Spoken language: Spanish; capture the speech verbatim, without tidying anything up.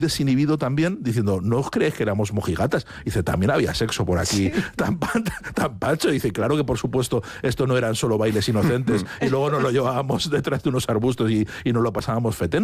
desinhibido también, diciendo, ¿no os creéis que éramos mojigatas? Dice, también había sexo por aquí, sí. tan, tan pancho. Dice, claro que por supuesto esto no eran solo bailes inocentes y luego nos lo llevábamos detrás de unos arbustos y, y nos lo pasábamos fetén.